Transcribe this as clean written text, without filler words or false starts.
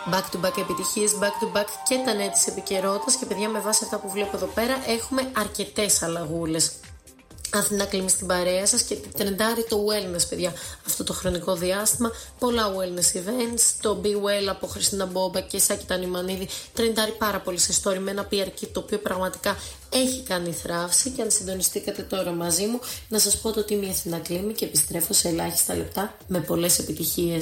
Back-to-back επιτυχίες, back-to-back και τα νέα της επικαιρότητας. Και παιδιά, με βάση αυτά που βλέπω εδώ πέρα, έχουμε αρκετές αλλαγούλες. Αθηνά Κλίμη στην παρέα σας και τρεντάρει το wellness, παιδιά, αυτό το χρονικό διάστημα. Πολλά wellness events. Το Be Well από Χριστίνα Μπόμπα και Σάκη Τανιμανίδη τρεντάρει πάρα πολύ σε story με ένα PR kit το οποίο πραγματικά έχει κάνει θράψη. Και αν συντονιστήκατε τώρα μαζί μου, να σας πω το ότι είμαι η Αθηνά Κλίμη και επιστρέφω σε ελάχιστα λεπτά με πολλές επιτυχίες.